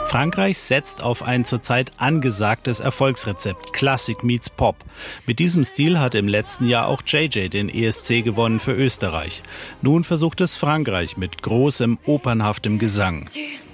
Frankreich setzt auf ein zurzeit angesagtes Erfolgsrezept, Classic meets Pop. Mit diesem Stil hat im letzten Jahr auch JJ den ESC gewonnen für Österreich. Nun versucht es Frankreich mit großem, opernhaftem Gesang.